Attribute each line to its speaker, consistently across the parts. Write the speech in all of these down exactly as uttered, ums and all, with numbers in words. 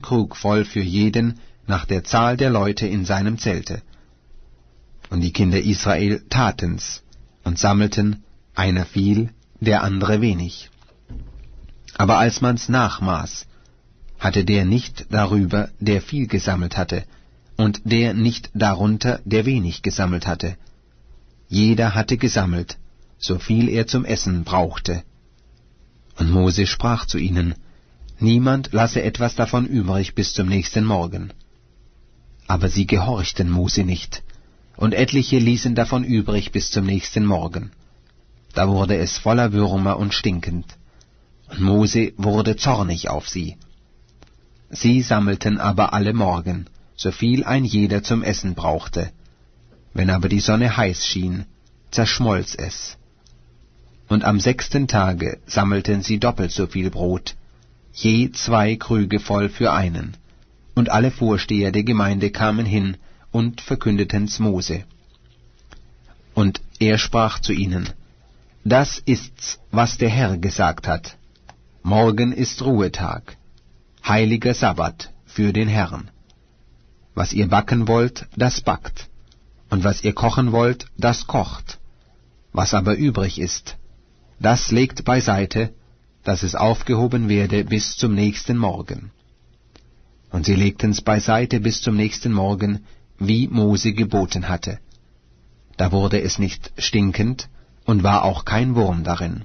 Speaker 1: Krug voll für jeden nach der Zahl der Leute in seinem Zelte. Und die Kinder Israel taten's und sammelten, einer viel, der andere wenig. Aber als man's nachmaß, hatte der nicht darüber, der viel gesammelt hatte, und der nicht darunter, der wenig gesammelt hatte. Jeder hatte gesammelt, so viel er zum Essen brauchte. Und Mose sprach zu ihnen, niemand lasse etwas davon übrig bis zum nächsten Morgen. Aber sie gehorchten Mose nicht, und etliche ließen davon übrig bis zum nächsten Morgen. Da wurde es voller Würmer und stinkend, und Mose wurde zornig auf sie. Sie sammelten aber alle Morgen, so viel ein jeder zum Essen brauchte. Wenn aber die Sonne heiß schien, zerschmolz es. Und am sechsten Tage sammelten sie doppelt so viel Brot, je zwei Krüge voll für einen. Und alle Vorsteher der Gemeinde kamen hin und verkündeten's Mose. Und er sprach zu ihnen, das ist's, was der Herr gesagt hat. Morgen ist Ruhetag, heiliger Sabbat für den Herrn. Was ihr backen wollt, das backt, und was ihr kochen wollt, das kocht. Was aber übrig ist, das legt beiseite, dass es aufgehoben werde bis zum nächsten Morgen. Und sie legten's beiseite bis zum nächsten Morgen, wie Mose geboten hatte. Da wurde es nicht stinkend, und war auch kein Wurm darin.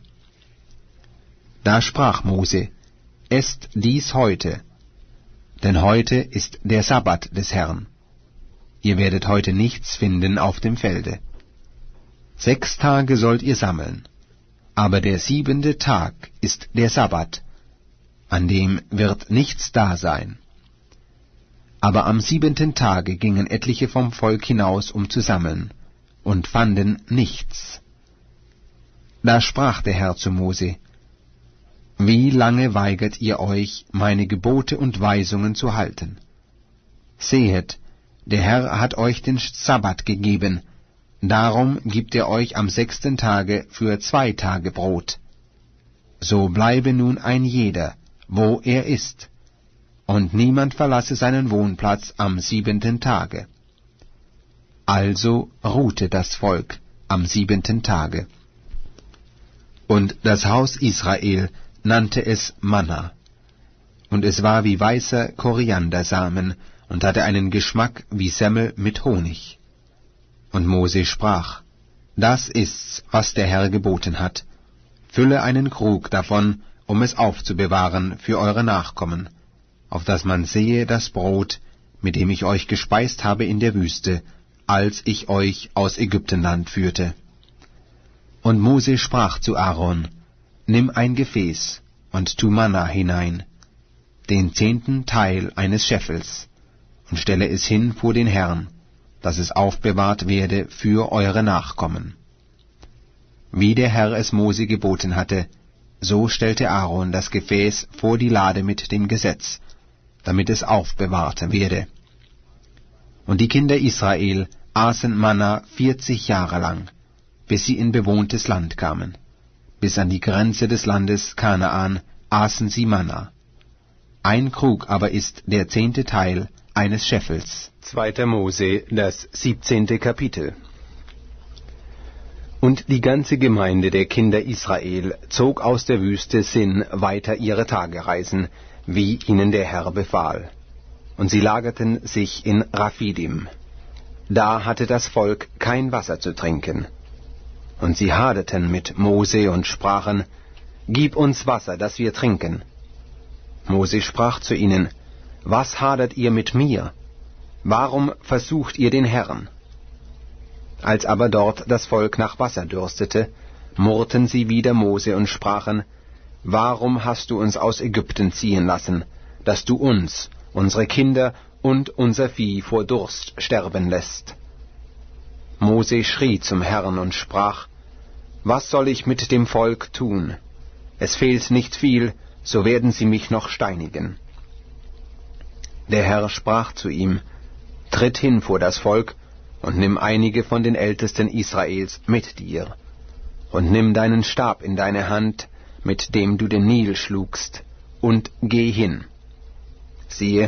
Speaker 1: Da sprach Mose, esst dies heute, denn heute ist der Sabbat des Herrn. Ihr werdet heute nichts finden auf dem Felde. Sechs Tage sollt ihr sammeln, aber der siebente Tag ist der Sabbat, an dem wird nichts da sein. Aber am siebenten Tage gingen etliche vom Volk hinaus, um zu sammeln, und fanden nichts. Da sprach der Herr zu Mose, wie lange weigert ihr euch, meine Gebote und Weisungen zu halten? Sehet, der Herr hat euch den Sabbat gegeben, darum gibt er euch am sechsten Tage für zwei Tage Brot. So bleibe nun ein jeder, wo er ist, und niemand verlasse seinen Wohnplatz am siebenten Tage. Also ruhte das Volk am siebenten Tage. Und das Haus Israel nannte es Manna, und es war wie weißer Koriandersamen und hatte einen Geschmack wie Semmel mit Honig. Und Mose sprach, das ist's, was der Herr geboten hat. Fülle einen Krug davon, um es aufzubewahren für eure Nachkommen, auf dass man sehe das Brot, mit dem ich euch gespeist habe in der Wüste, als ich euch aus Ägyptenland führte. Und Mose sprach zu Aaron, nimm ein Gefäß und tu Manna hinein, den zehnten Teil eines Scheffels, und stelle es hin vor den Herrn, dass es aufbewahrt werde für eure Nachkommen. Wie der Herr es Mose geboten hatte, so stellte Aaron das Gefäß vor die Lade mit dem Gesetz, damit es aufbewahrt werde. Und die Kinder Israel aßen Manna vierzig Jahre lang, bis sie in bewohntes Land kamen. Bis an die Grenze des Landes Kanaan aßen sie Manna. Ein Krug aber ist der zehnte Teil eines Scheffels.
Speaker 2: Zweiter Mose, das siebzehnte Kapitel. Und die ganze Gemeinde der Kinder Israel zog aus der Wüste Sin weiter ihre Tagereisen, wie ihnen der Herr befahl. Und sie lagerten sich in Raphidim. Da hatte das Volk kein Wasser zu trinken. Und sie hadeten mit Mose und sprachen, Gib uns Wasser, dass wir trinken. Mose sprach zu ihnen, Was hadert ihr mit mir? Warum versucht ihr den Herrn? Als aber dort das Volk nach Wasser dürstete, murrten sie wider Mose und sprachen, Warum hast du uns aus Ägypten ziehen lassen, dass du uns, unsere Kinder und unser Vieh vor Durst sterben lässt? Mose schrie zum Herrn und sprach, Was soll ich mit dem Volk tun? Es fehlt nicht viel, so werden sie mich noch steinigen. Der Herr sprach zu ihm, Tritt hin vor das Volk und nimm einige von den Ältesten Israels mit dir, und nimm deinen Stab in deine Hand, mit dem du den Nil schlugst, und geh hin. Siehe,